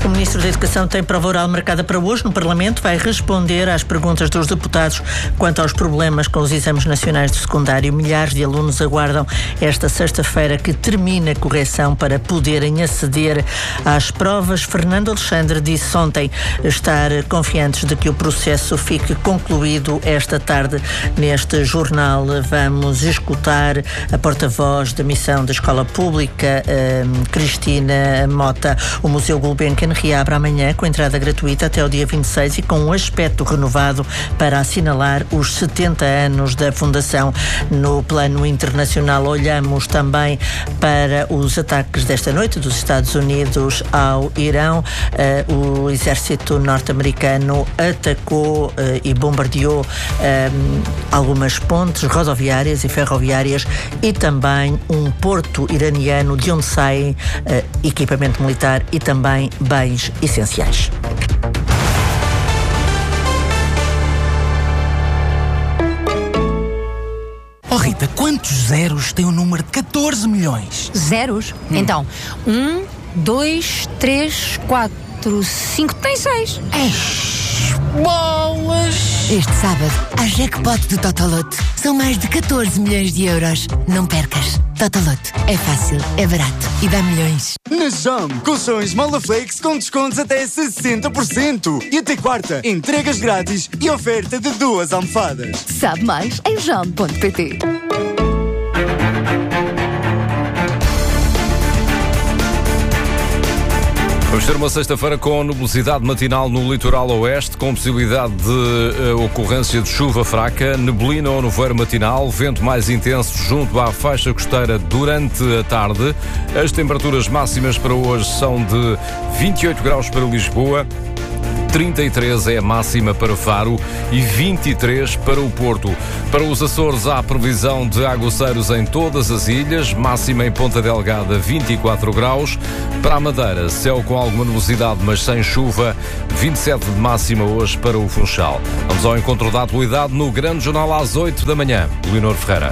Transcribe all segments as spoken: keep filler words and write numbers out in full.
O Ministro da Educação tem prova oral marcada para hoje no Parlamento. Vai responder às perguntas dos deputados quanto aos problemas com os exames nacionais de secundário. Milhares de alunos aguardam esta sexta-feira que termine a correção para poderem aceder às provas. Fernando Alexandre disse ontem estar confiantes de que o processo fique concluído esta tarde. Neste jornal vamos escutar a porta-voz da Missão da Escola Pública, Cristina Mota. O Museu Gulbenkian reabre amanhã com entrada gratuita até o dia vinte e seis e com um aspecto renovado para assinalar os setenta anos da Fundação. No plano internacional olhamos também para os ataques desta noite dos Estados Unidos ao Irão. Uh, o exército norte-americano atacou uh, e bombardeou uh, algumas pontes rodoviárias e ferroviárias e também um porto iraniano de onde saem uh, equipamento militar e também bens essenciais. Oh Rita, quantos zeros tem o número de catorze milhões? Zeros? Hum. Então, um, dois, três, quatro, cinco, tem seis. Eish, bolas! Este sábado, há jackpot do Totoloto. São mais de catorze milhões de euros. Não percas. Totoloto. É fácil, é barato e dá milhões. Na Jam, colchões Molaflex com descontos até sessenta por cento. E até quarta, entregas grátis e oferta de duas almofadas. Sabe mais em jam ponto pt. Vamos ter uma sexta-feira com nebulosidade matinal no litoral oeste, com possibilidade de uh, ocorrência de chuva fraca, neblina ou nevoeiro matinal, vento mais intenso junto à faixa costeira durante a tarde. As temperaturas máximas para hoje são de vinte e oito graus para Lisboa, trinta e três é a máxima para Faro e vinte e três para o Porto. Para os Açores há previsão de aguaceiros em todas as ilhas, máxima em Ponta Delgada vinte e quatro graus. Para a Madeira, céu com alguma nebulosidade, mas sem chuva, vinte e sete de máxima hoje para o Funchal. Vamos ao encontro da atualidade no Grande Jornal às oito da manhã. Leonor Ferreira.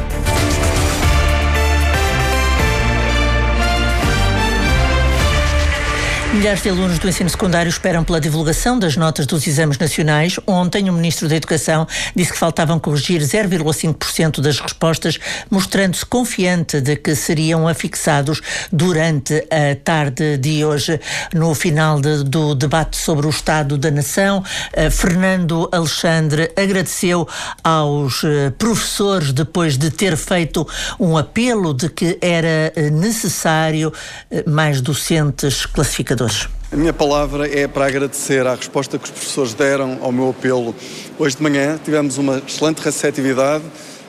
Milhares de alunos do ensino secundário esperam pela divulgação das notas dos exames nacionais. Ontem, o Ministro da Educação disse que faltavam corrigir zero vírgula cinco por cento das respostas, mostrando-se confiante de que seriam afixados durante a tarde de hoje. No final de, do debate sobre o Estado da Nação, eh, Fernando Alexandre agradeceu aos eh, professores, depois de ter feito um apelo de que era eh, necessário eh, mais docentes classificadores. A minha palavra é para agradecer à resposta que os professores deram ao meu apelo. Hoje de manhã tivemos uma excelente receptividade,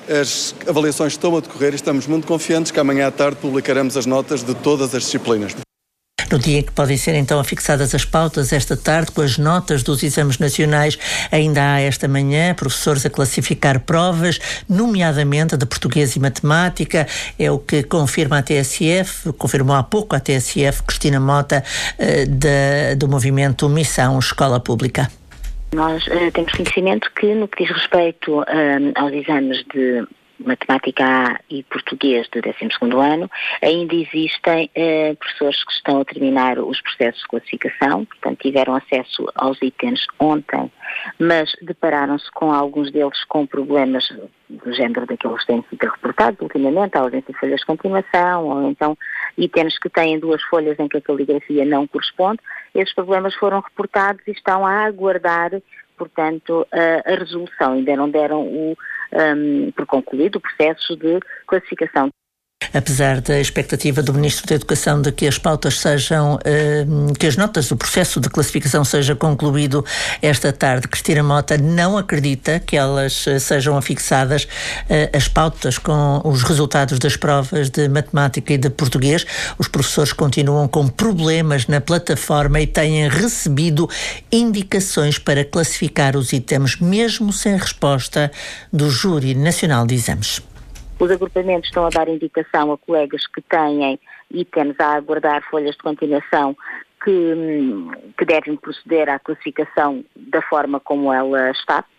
as avaliações estão a decorrer e estamos muito confiantes que amanhã à tarde publicaremos as notas de todas as disciplinas. No dia que podem ser então afixadas as pautas, esta tarde, com as notas dos exames nacionais, ainda há esta manhã professores a classificar provas, nomeadamente de português e matemática. É o que confirma a T S F, confirmou há pouco a T S F, Cristina Mota, uh, de, do movimento Missão Escola Pública. Nós uh, temos conhecimento que, no que diz respeito uh, aos exames de Matemática A e Português do décimo segundo ano, ainda existem eh, professores que estão a terminar os processos de classificação, portanto tiveram acesso aos itens ontem, mas depararam-se com alguns deles com problemas do género daqueles que têm sido reportados ultimamente, a ausência de folhas de continuação, ou então itens que têm duas folhas em que a caligrafia não corresponde. Esses problemas foram reportados e estão a aguardar, portanto, a, a resolução. Ainda não deram o, um, por concluído o processo de classificação. Apesar da expectativa do Ministro da Educação de que as pautas sejam, eh, que as notas do processo de classificação seja concluído esta tarde, Cristina Mota não acredita que elas sejam afixadas, eh, as pautas com os resultados das provas de matemática e de português. Os professores continuam com problemas na plataforma e têm recebido indicações para classificar os itens, mesmo sem resposta do Júri Nacional de Exames. Os agrupamentos estão a dar indicação a colegas que têm itens a aguardar folhas de continuação que, que devem proceder à classificação da forma como ela está,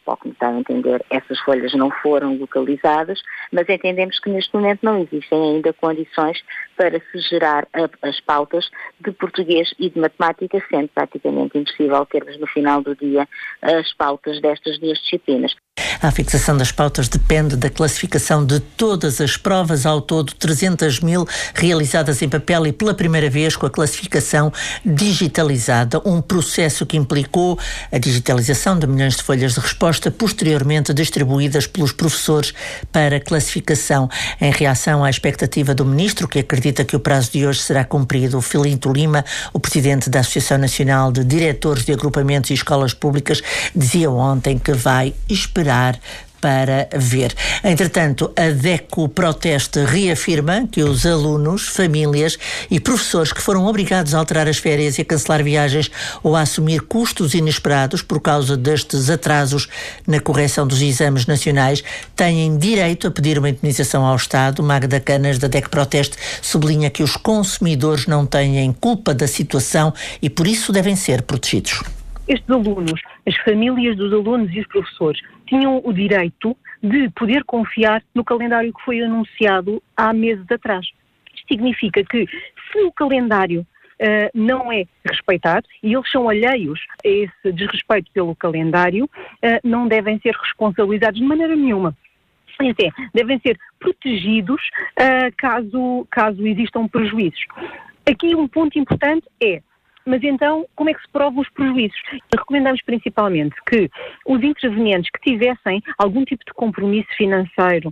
ao que me está a entender, essas folhas não foram localizadas, mas entendemos que neste momento não existem ainda condições para se gerar a, as pautas de português e de matemática, sendo praticamente impossível termos no final do dia as pautas destas duas disciplinas. A fixação das pautas depende da classificação de todas as provas, ao todo trezentas mil realizadas em papel e pela primeira vez com a classificação digitalizada, um processo que implicou a digitalização de milhões de folhas de resposta posteriormente distribuídas pelos professores para classificação. Em reação à expectativa do Ministro, que acredita que o prazo de hoje será cumprido, Filinto Lima, o Presidente da Associação Nacional de Diretores de Agrupamentos e Escolas Públicas, dizia ontem que vai esperar para ver. Entretanto, a DECO Proteste reafirma que os alunos, famílias e professores que foram obrigados a alterar as férias e a cancelar viagens ou a assumir custos inesperados por causa destes atrasos na correção dos exames nacionais têm direito a pedir uma indemnização ao Estado. Magda Canas, da DECO Proteste, sublinha que os consumidores não têm culpa da situação e por isso devem ser protegidos. Estes alunos, as famílias dos alunos e os professores tinham o direito de poder confiar no calendário que foi anunciado há meses atrás. Isto significa que, se o calendário uh, não é respeitado e eles são alheios a esse desrespeito pelo calendário, uh, não devem ser responsabilizados de maneira nenhuma. Até devem ser protegidos uh, caso, caso existam prejuízos. Aqui um ponto importante é: mas então, como é que se provam os prejuízos? Recomendamos principalmente que os intervenientes que tivessem algum tipo de compromisso financeiro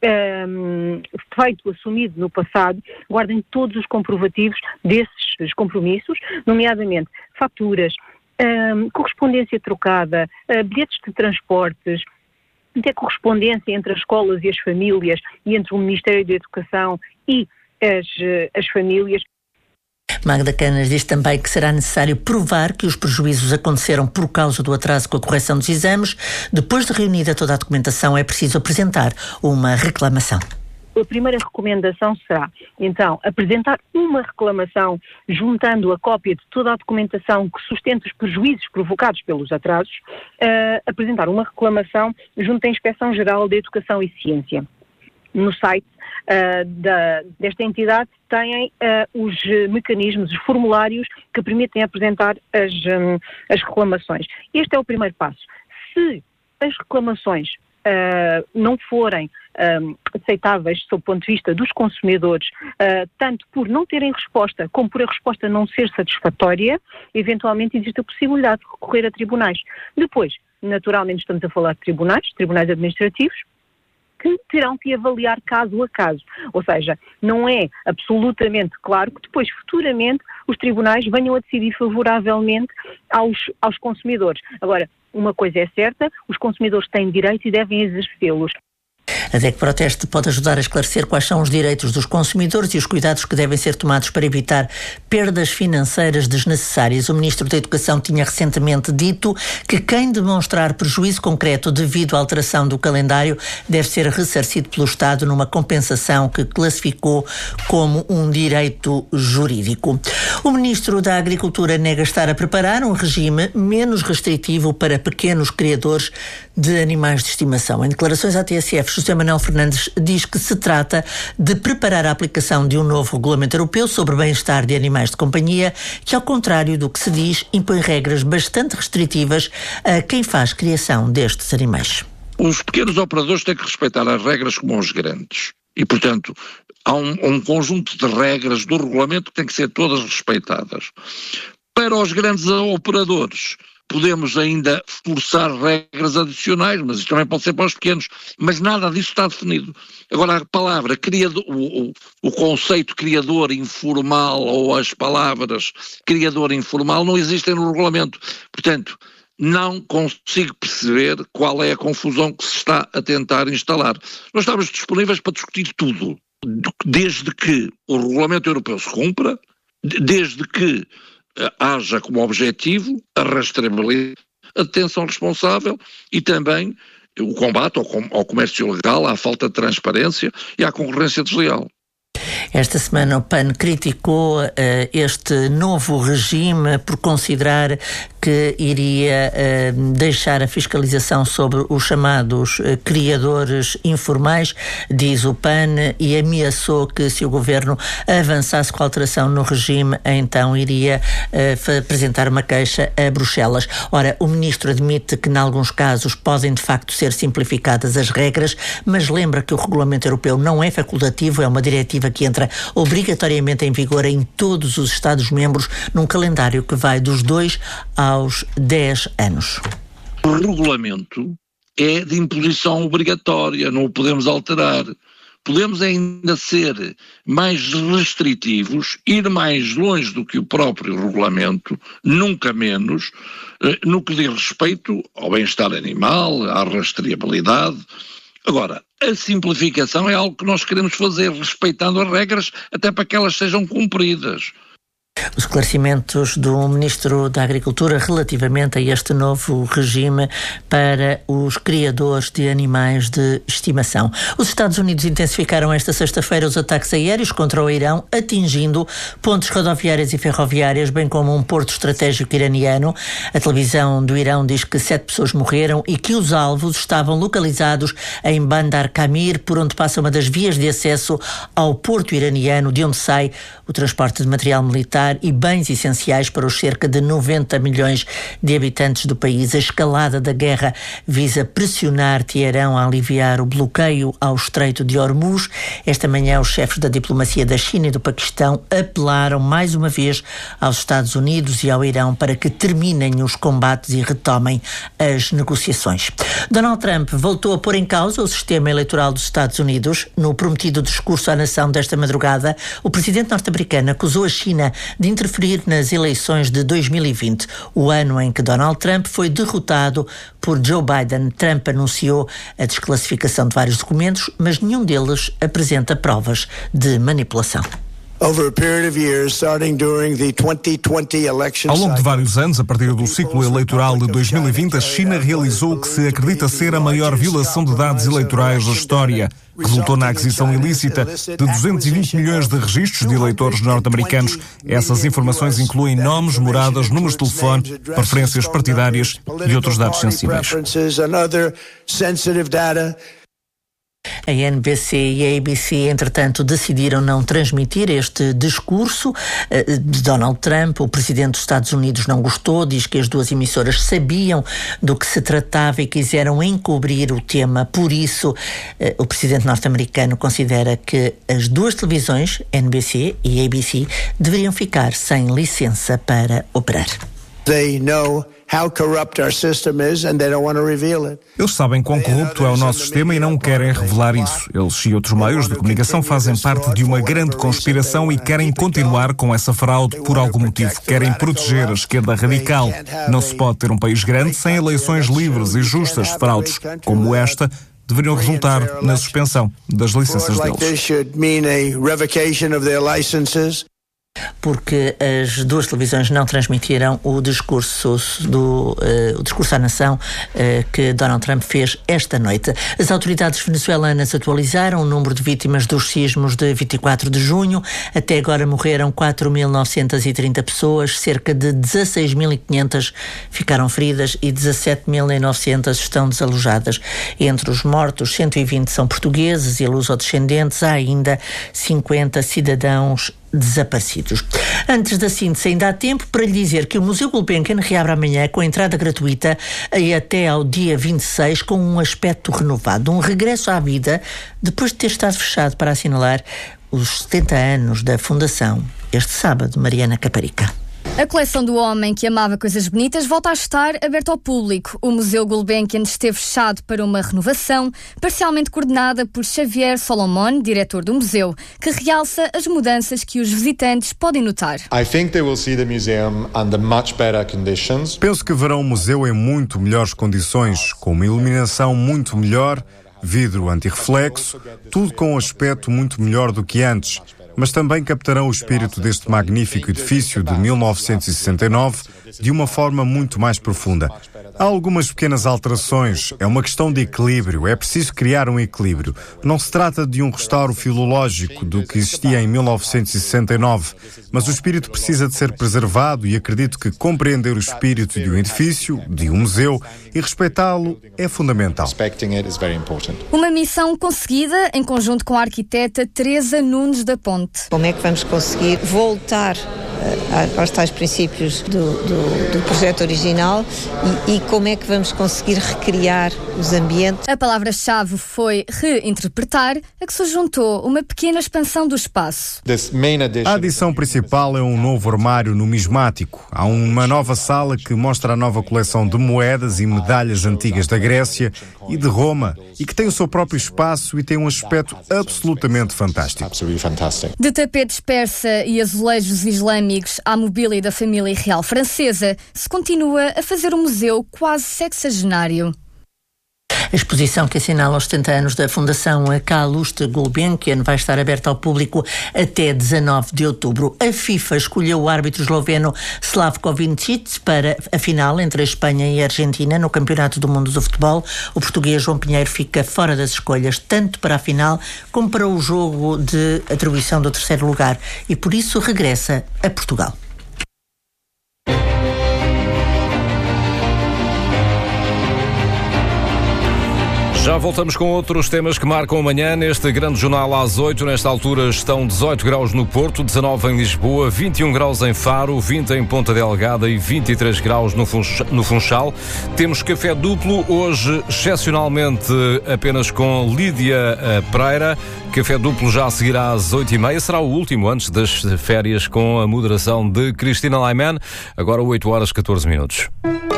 um, feito, assumido no passado, guardem todos os comprovativos desses compromissos, nomeadamente faturas, um, correspondência trocada, uh, bilhetes de transportes, até correspondência entre as escolas e as famílias e entre o Ministério da Educação e as, as famílias. Magda Canas diz também que será necessário provar que os prejuízos aconteceram por causa do atraso com a correção dos exames. Depois de reunida toda a documentação, é preciso apresentar uma reclamação. A primeira recomendação será, então, apresentar uma reclamação juntando a cópia de toda a documentação que sustenta os prejuízos provocados pelos atrasos, uh, apresentar uma reclamação junto à Inspeção-Geral da Educação e Ciência. No site uh, da, desta entidade têm uh, os mecanismos, os formulários que permitem apresentar as, um, as reclamações. Este é o primeiro passo. Se as reclamações uh, não forem um, aceitáveis sob o ponto de vista dos consumidores, uh, tanto por não terem resposta como por a resposta não ser satisfatória, eventualmente existe a possibilidade de recorrer a tribunais. Depois, naturalmente estamos a falar de tribunais, tribunais administrativos, que terão que avaliar caso a caso. Ou seja, não é absolutamente claro que depois, futuramente, os tribunais venham a decidir favoravelmente aos, aos consumidores. Agora, uma coisa é certa, os consumidores têm direitos e devem exercê-los. A DECO Proteste pode ajudar a esclarecer quais são os direitos dos consumidores e os cuidados que devem ser tomados para evitar perdas financeiras desnecessárias. O Ministro da Educação tinha recentemente dito que quem demonstrar prejuízo concreto devido à alteração do calendário deve ser ressarcido pelo Estado numa compensação que classificou como um direito jurídico. O Ministro da Agricultura nega estar a preparar um regime menos restritivo para pequenos criadores de animais de estimação. Em declarações à T S F, José Manuel Fernandes diz que se trata de preparar a aplicação de um novo regulamento europeu sobre bem-estar de animais de companhia, que, ao contrário do que se diz, impõe regras bastante restritivas a quem faz criação destes animais. Os pequenos operadores têm que respeitar as regras como os grandes. E, portanto, há um, um conjunto de regras do regulamento que têm que ser todas respeitadas. Para os grandes operadores, podemos ainda forçar regras adicionais, mas isto também pode ser para os pequenos, mas nada disso está definido. Agora, a palavra criador, o, o, o conceito criador informal ou as palavras criador informal não existem no regulamento. Portanto, não consigo perceber qual é a confusão que se está a tentar instalar. Nós estamos disponíveis para discutir tudo, desde que o regulamento europeu se cumpra, desde que haja como objetivo a rastreabilidade, a detenção responsável e também o combate ao, com, ao comércio ilegal, à falta de transparência e à concorrência desleal. Esta semana o P A N criticou uh, este novo regime por considerar que iria uh, deixar a fiscalização sobre os chamados uh, criadores informais, diz o P A N, e ameaçou que se o governo avançasse com a alteração no regime, então iria uh, apresentar uma queixa a Bruxelas. Ora, o ministro admite que, em alguns casos, podem de facto ser simplificadas as regras, mas lembra que o regulamento europeu não é facultativo, é uma diretiva que entra obrigatoriamente em vigor em todos os Estados-membros num calendário que vai dos dois aos dez anos. O regulamento é de imposição obrigatória, não o podemos alterar. Podemos ainda ser mais restritivos, ir mais longe do que o próprio regulamento, nunca menos, no que diz respeito ao bem-estar animal, à rastreabilidade. Agora, a simplificação é algo que nós queremos fazer, respeitando as regras, até para que elas sejam cumpridas. Os esclarecimentos do Ministro da Agricultura relativamente a este novo regime para os criadores de animais de estimação. Os Estados Unidos intensificaram esta sexta-feira os ataques aéreos contra o Irão, atingindo pontes rodoviárias e ferroviárias, bem como um porto estratégico iraniano. A televisão do Irão diz que sete pessoas morreram e que os alvos estavam localizados em Bandar Kamir, por onde passa uma das vias de acesso ao porto iraniano, de onde sai o transporte de material militar e bens essenciais para os cerca de noventa milhões de habitantes do país. A escalada da guerra visa pressionar Teherão a aliviar o bloqueio ao Estreito de Hormuz. Esta manhã, os chefes da diplomacia da China e do Paquistão apelaram mais uma vez aos Estados Unidos e ao Irão para que terminem os combates e retomem as negociações. Donald Trump voltou a pôr em causa o sistema eleitoral dos Estados Unidos. No prometido discurso à nação desta madrugada, o presidente norte-americano acusou a China de interferir nas eleições de dois mil e vinte, o ano em que Donald Trump foi derrotado por Joe Biden. Trump anunciou a desclassificação de vários documentos, mas nenhum deles apresenta provas de manipulação. Ao longo de vários anos, a partir do ciclo eleitoral de dois mil e vinte, a China realizou o que se acredita ser a maior violação de dados eleitorais da história. Resultou na aquisição ilícita de duzentos e vinte milhões de registros de eleitores norte-americanos. Essas informações incluem nomes, moradas, números de telefone, preferências partidárias e outros dados sensíveis. A N B C e a A B C, entretanto, decidiram não transmitir este discurso de Donald Trump. O presidente dos Estados Unidos não gostou, diz que as duas emissoras sabiam do que se tratava e quiseram encobrir o tema. Por isso, o presidente norte-americano considera que as duas televisões, N B C e A B C, deveriam ficar sem licença para operar. They know how corrupt our system is and they don't want to reveal it. Eles sabem quão corrupto é o nosso sistema e não querem revelar isso. Eles e outros meios de comunicação fazem parte de uma grande conspiração e querem continuar com essa fraude por algum motivo. Querem proteger a esquerda radical. Não se pode ter um país grande sem eleições livres e justas. Fraudes como esta deveriam resultar na suspensão das licenças deles. Porque as duas televisões não transmitiram o discurso do uh, o discurso à nação uh, que Donald Trump fez esta noite. As autoridades venezuelanas atualizaram o número de vítimas dos sismos de vinte e quatro de junho. Até agora morreram quatro mil novecentas e trinta pessoas, cerca de dezasseis mil e quinhentas ficaram feridas e dezassete mil e novecentas estão desalojadas. Entre os mortos, cento e vinte são portugueses e lusodescendentes. Há ainda cinquenta cidadãos desaparecidos. Antes da síntese, ainda há tempo para lhe dizer que o Museu Gulbenkian reabre amanhã com entrada gratuita e até ao dia vinte e seis com um aspecto renovado, um regresso à vida depois de ter estado fechado para assinalar os setenta anos da fundação. Este sábado, Mariana Caparica. A coleção do homem que amava coisas bonitas volta a estar aberta ao público. O Museu Gulbenkian esteve fechado para uma renovação, parcialmente coordenada por Xavier Solomon, diretor do museu, que realça as mudanças que os visitantes podem notar. Penso que verão o museu em muito melhores condições, com uma iluminação muito melhor, vidro antirreflexo, tudo com um aspecto muito melhor do que antes. Mas também captarão o espírito deste magnífico edifício de mil novecentos e sessenta e nove de uma forma muito mais profunda. Há algumas pequenas alterações. É uma questão de equilíbrio. É preciso criar um equilíbrio. Não se trata de um restauro filológico do que existia em mil novecentos e sessenta e nove, mas o espírito precisa de ser preservado e acredito que compreender o espírito de um edifício, de um museu e respeitá-lo é fundamental. Uma missão conseguida em conjunto com a arquiteta Teresa Nunes da Ponte. Como é que vamos conseguir voltar uh, aos tais princípios do, do, do projeto original e, e como é que vamos conseguir recriar os ambientes? A palavra-chave foi reinterpretar, a que se juntou uma pequena expansão do espaço. A adição principal é um novo armário numismático. Há uma nova sala que mostra a nova coleção de moedas e medalhas antigas da Grécia e de Roma e que tem o seu próprio espaço e tem um aspecto absolutamente fantástico. De tapetes persa e azulejos islâmicos à mobília da família real francesa, se continua a fazer um museu quase sexagenário. A exposição que assinala os setenta anos da Fundação Calouste Gulbenkian vai estar aberta ao público até dezanove de outubro. A FIFA escolheu o árbitro esloveno Slavko Vincic para a final entre a Espanha e a Argentina no Campeonato do Mundo do Futebol. O português João Pinheiro fica fora das escolhas, tanto para a final como para o jogo de atribuição do terceiro lugar e por isso regressa a Portugal. Já voltamos com outros temas que marcam amanhã neste grande jornal às oito. Nesta altura estão dezoito graus no Porto, dezanove em Lisboa, vinte e um graus em Faro, vinte em Ponta Delgada e vinte e três graus no Funchal. Temos café duplo, hoje excepcionalmente apenas com Lídia Pereira. Café duplo já seguirá às oito e meia, será o último antes das férias com a moderação de Cristina Laiman. Agora oito horas e catorze minutos.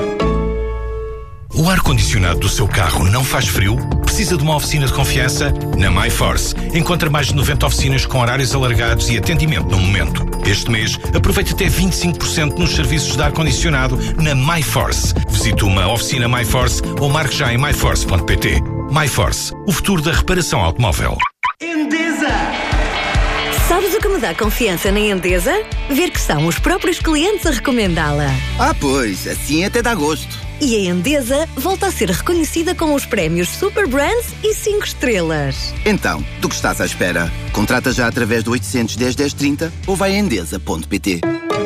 O ar-condicionado do seu carro não faz frio? Precisa de uma oficina de confiança? Na MyForce. Encontra mais de noventa oficinas com horários alargados e atendimento no momento. Este mês, aproveite até vinte e cinco por cento nos serviços de ar-condicionado na MyForce. Visite uma oficina MyForce ou marque já em my force ponto p t. MyForce, o futuro da reparação automóvel. Endesa! Sabes o que me dá confiança na Endesa? Ver que são os próprios clientes a recomendá-la. Ah, pois, assim até dá gosto. E a Endesa volta a ser reconhecida com os prémios Super Brands e cinco estrelas. Então, do que estás à espera? Contrata já através do oitocentos, dez, dez, trinta ou vai a endesa ponto p t.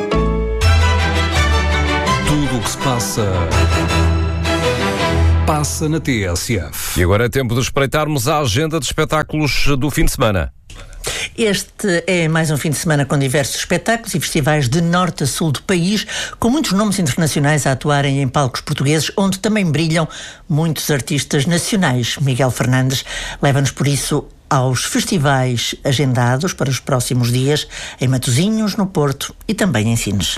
Tudo o que se passa... passa na T S F. E agora é tempo de espreitarmos a agenda de espetáculos do fim de semana. Este é mais um fim de semana com diversos espetáculos e festivais de norte a sul do país, com muitos nomes internacionais a atuarem em palcos portugueses, onde também brilham muitos artistas nacionais. Miguel Fernandes leva-nos por isso aos festivais agendados para os próximos dias em Matosinhos, no Porto e também em Sines.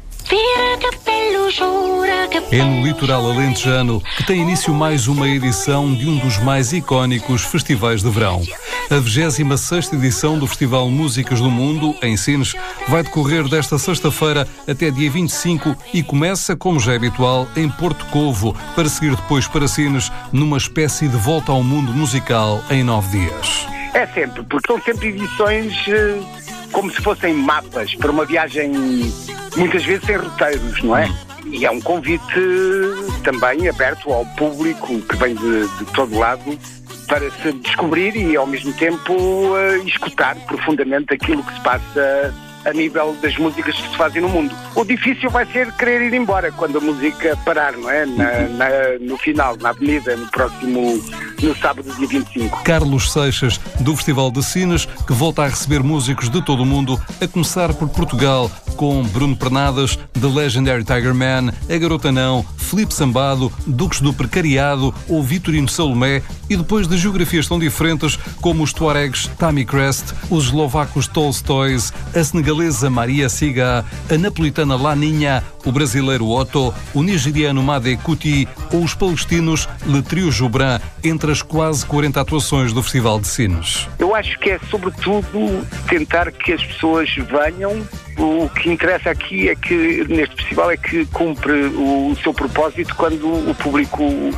É no litoral alentejano que tem início mais uma edição de um dos mais icónicos festivais de verão. A vigésima sexta edição do Festival Músicas do Mundo, em Sines, vai decorrer desta sexta-feira até dia vinte e cinco e começa, como já é habitual, em Porto Covo, para seguir depois para Sines, numa espécie de volta ao mundo musical em nove dias. É sempre, porque são sempre edições eh, como se fossem mapas para uma viagem, muitas vezes sem roteiros, não é? E é um convite também aberto ao público que vem de, de todo lado para se descobrir e ao mesmo tempo uh, escutar profundamente aquilo que se passa a nível das músicas que se fazem no mundo. O difícil vai ser querer ir embora quando a música parar, não é? Na, na, no final, na avenida, no próximo, no sábado, dia vinte e cinco. Carlos Seixas, do Festival de Sines, que volta a receber músicos de todo o mundo, a começar por Portugal, com Bruno Pernadas, The Legendary Tiger Man, A Garota Não, Filipe Sambado, Duques do Precariado ou Vitorino Salomé, e depois de geografias tão diferentes como os tuaregs Tammy Crest, os eslovacos Tolstóis, a senegalesa Maria Siga, a napolitana Laninha, o brasileiro Otto, o nigeriano Made Kuti ou os palestinos Le Trio Joubran, entre as quase quarenta atuações do Festival de Sines. Eu acho que é sobretudo tentar que as pessoas venham. O que interessa aqui é que neste festival é que cumpre o seu propósito quando o público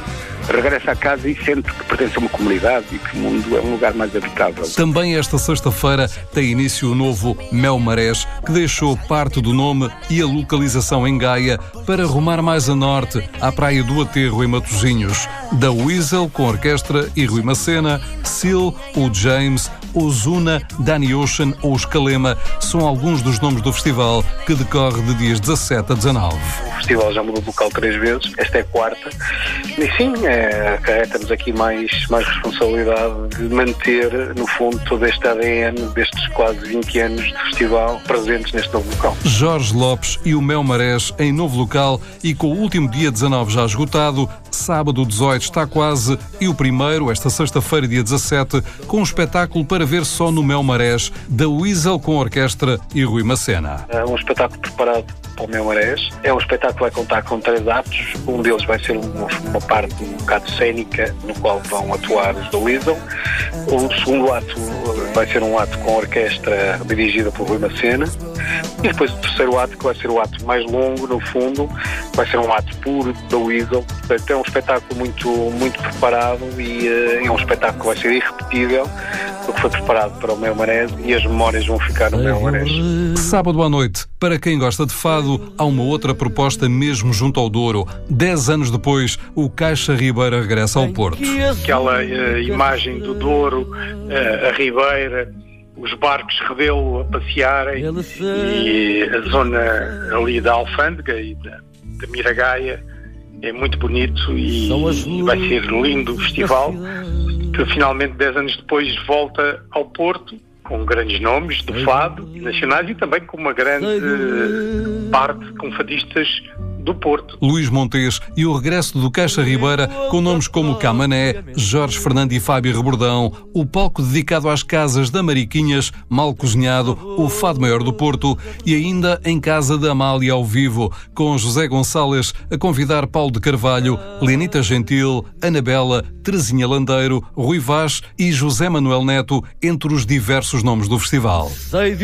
regressa a casa e sente que pertence a uma comunidade e que o mundo é um lugar mais habitável. Também esta sexta-feira tem início o novo Mel Marés, que deixou parte do nome e a localização em Gaia para rumar mais a norte, à Praia do Aterro, em Matosinhos. Da Weasel, com orquestra e Rui Macena, Seal, o James, Ozuna, Danny Ocean ou Escalema são alguns dos nomes do festival, que decorre de dias dezassete a dezanove. O festival já mudou de local três vezes, esta é a quarta. E sim, é, acarreta-nos aqui mais, mais responsabilidade de manter, no fundo, todo este A D N destes quase vinte anos de festival presentes neste novo local. Jorge Lopes e o Mel Marés em novo local e com o último dia dezanove já esgotado, sábado dezoito está quase e o primeiro, esta sexta-feira, dia dezassete, com um espetáculo para ver só no Mel Marés, da Weasel com orquestra e Rui Macena. É um espetáculo preparado para o Mel Marés. É um espetáculo que vai contar com três atos. Um deles vai ser uma, uma parte um bocado cênica, no qual vão atuar os da Weasel. O segundo ato vai ser um ato com orquestra dirigida por Rui Macena. E depois o terceiro ato, que vai ser o ato mais longo, no fundo, vai ser um ato puro da Weasel. Portanto, é um espetáculo muito, muito preparado e uh, é um espetáculo que vai ser irrepetível, porque foi preparado para o Mel Marés e as memórias vão ficar no Mel Marés. Sábado à noite, para quem gosta de fado, há uma outra proposta mesmo junto ao Douro. Dez anos depois, o Caixa Ribeira regressa ao Porto. Aquela uh, imagem do Douro, uh, a Ribeira, os barcos Rebelo a passearem e a zona ali da Alfândega e da, da Miragaia é muito bonito e, e vai ser lindo o festival, que finalmente dez anos depois volta ao Porto com grandes nomes do fado nacionais e também com uma grande parte com fadistas do Porto. Luís Montes e o regresso do Caixa Ribeira com nomes como Camané, Jorge Fernando e Fábio Rebordão, o palco dedicado às casas da Mariquinhas, Mal Cozinhado, o Fado Maior do Porto e ainda em casa da Amália ao vivo, com José Gonçalves a convidar Paulo de Carvalho, Lenita Gentil, Anabela, Terezinha Landeiro, Rui Vaz e José Manuel Neto, entre os diversos nomes do festival.